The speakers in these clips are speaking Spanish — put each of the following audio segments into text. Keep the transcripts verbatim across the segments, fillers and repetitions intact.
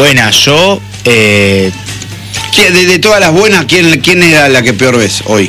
buena, yo... Eh, de, de todas las buenas, ¿quién, quién era la que peor ves hoy?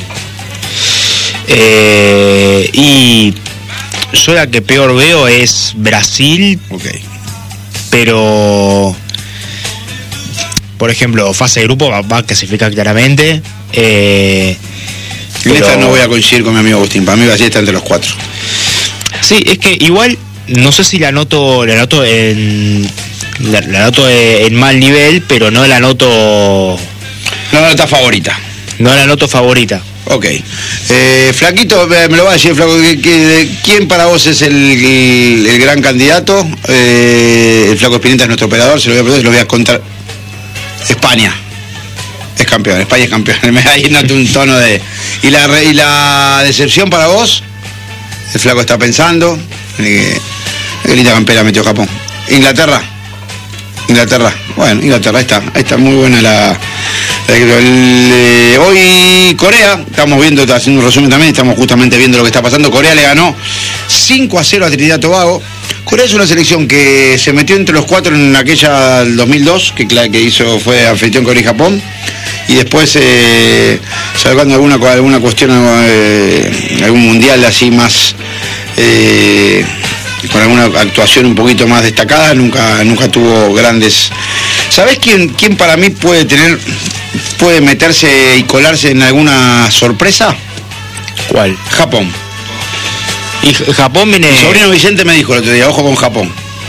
Eh, y yo la que peor veo es Brasil. Ok. Pero, por ejemplo, fase de grupo va, va a clasificar claramente. Eh, en pero... esta no voy a coincidir con mi amigo Agustín. Para mí Brasil está entre los cuatro. Sí, es que igual, no sé si la noto, la noto en... La, la noto en mal nivel, pero no la noto... No la nota favorita. No la noto favorita. Ok. Eh, Flaquito, me lo va a decir, Flaco, que, que, ¿quién para vos es el, el, el gran candidato? Eh, el Flaco Espineta es nuestro operador, se lo voy a preguntar, se lo voy a contar. España. Es campeón, España es campeón. Ahí noto un tono de... ¿Y la, y la decepción para vos? El Flaco está pensando. Eh, qué linda campera metió Japón. Inglaterra. Inglaterra, bueno, Inglaterra, ahí está, ahí está muy buena la... la el, eh, hoy Corea, estamos viendo, está haciendo un resumen también, estamos justamente viendo lo que está pasando. Corea le ganó cinco a cero a Trinidad y Tobago. Corea es una selección que se metió entre los cuatro en aquella del dos mil dos, que, que hizo, fue anfitrión Corea y Japón, y después, eh, salvando alguna, alguna cuestión, eh, algún mundial así más... Eh, con alguna actuación un poquito más destacada, nunca nunca tuvo grandes... ¿Sabés quién, quién para mí puede tener, puede meterse y colarse en alguna sorpresa? ¿Cuál? Japón. Y Japón viene... Mi sobrino Vicente me dijo el otro día, ojo con Japón.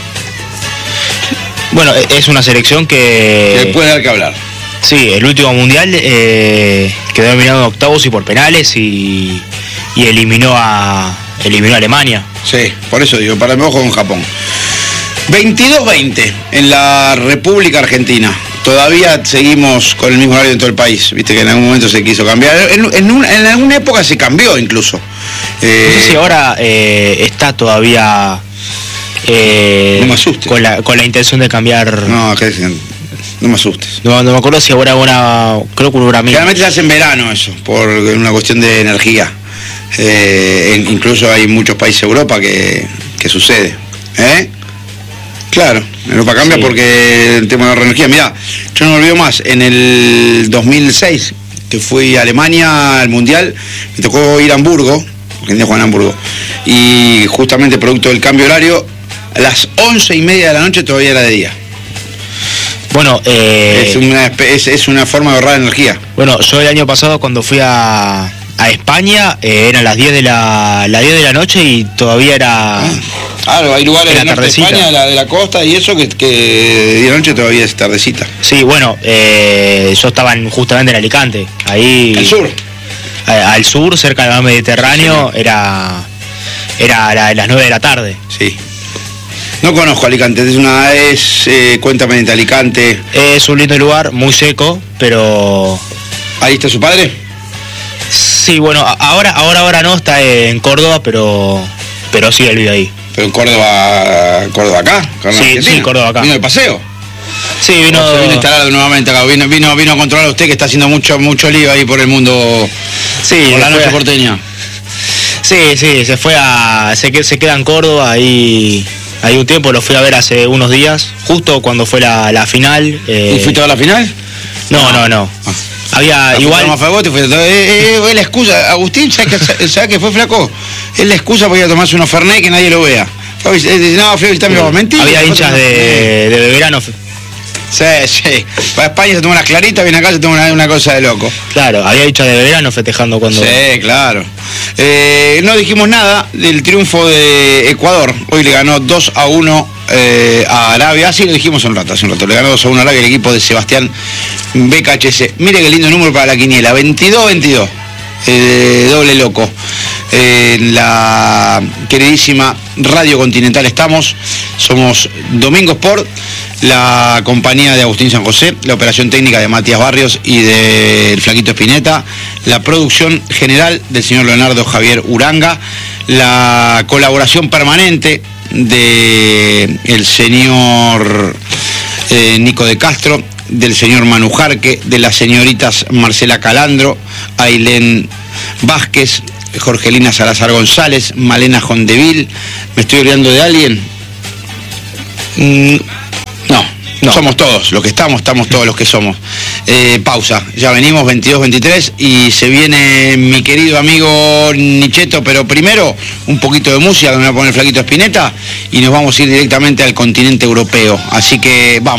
Bueno, es una selección que... Que puede dar que hablar. Sí, el último mundial eh, quedó eliminado en octavos y por penales y, y eliminó a eliminó a Alemania. Sí, por eso digo, para mí ojo con Japón. veintidós veinte en la República Argentina. Todavía seguimos con el mismo horario en todo el país. Viste que en algún momento se quiso cambiar. En, en, una, en alguna época se cambió incluso. Eh, no sé si ahora eh, está todavía eh, no me asustes. Con la, con la intención de cambiar. No, que no me asustes. No, no me acuerdo si ahora una, creo que una generalmente se hace en verano eso, por una cuestión de energía. Eh, en, incluso hay muchos países de Europa que, que sucede. ¿Eh? Claro, Europa cambia sí. Porque el tema de la energía. Mirá, yo no me olvido más, en el dos mil seis, que fui a Alemania al Mundial, me tocó ir a Hamburgo, porque en día juegan en Hamburgo, y justamente producto del cambio horario, a las once y media de la noche todavía era de día. Bueno, eh, es, una, es, es una forma de ahorrar energía. Bueno, yo el año pasado cuando fui a, a España, eh, eran las diez de la, las diez de la noche y todavía era... Ah. Claro, hay lugares en norte de España, de la, de la costa y eso, que, que de día a noche todavía es tardecita. Sí, bueno, eh, yo estaba en, justamente en Alicante, ahí... ¿Al sur? A, al sur, cerca del mar Mediterráneo, sí, era era la, las nueve de la tarde. Sí. No conozco Alicante, es una... es eh, cuéntame de Alicante. Es un lindo lugar, muy seco, pero... ¿Ahí está su padre? Sí, bueno, ahora ahora ahora no, está en Córdoba, pero pero sí, él vive ahí. ¿Pero en Córdoba, Córdoba acá? Sí, sí, Córdoba acá. ¿Vino de paseo? Sí, vino... Se vino instalado nuevamente acá, vino, vino, vino a controlar a usted que está haciendo mucho mucho lío ahí por el mundo, sí, por la noche a... porteña. Sí, sí, se fue a... se, se queda en Córdoba, ahí, ahí un tiempo, lo fui a ver hace unos días, justo cuando fue la, la final. Eh... ¿Y fuiste a la final? No, no, no. Ah. Había la igual... Más fagote, fue, eh, eh, es la excusa, Agustín, ¿sabes que, ¿sabe que fue flaco? Es la excusa para ir a tomarse unos Fernet que nadie lo vea. No, fui a visitar a mi papá. Mentira. Había hinchas de, de Belgrano. Sí, sí. Para España se toma unas claritas, viene acá se toma una, una cosa de loco. Claro, había hinchas de Belgrano festejando cuando... Sí, claro. Eh, no dijimos nada del triunfo de Ecuador. Hoy le ganó dos a uno eh, a Arabia. Sí, lo dijimos un rato, hace un rato. Le ganó dos a uno a Arabia el equipo de Sebastián B K H C. Mire qué lindo número para la quiniela. veintidós veintidós. Eh, doble loco. Eh, en la queridísima Radio Continental estamos. Somos Domingo Sport, la compañía de Agustín San José, la operación técnica de Matías Barrios y del Flaquito Espineta, la producción general del señor Leonardo Javier Uranga, la colaboración permanente del señor eh, Nico de Castro, del señor Manu Jarque, de las señoritas Marcela Calandro, Ailén Vázquez, Jorgelina Salazar González, Malena Jondeville. ¿Me estoy olvidando de alguien? Mm, no, No. Somos todos, los que estamos, estamos todos los que somos. Eh, pausa, ya venimos, veintidós veintitrés, y se viene mi querido amigo Nicheto, pero primero un poquito de música que me va a poner Flaquito Spinetta, y nos vamos a ir directamente al continente europeo. Así que vamos.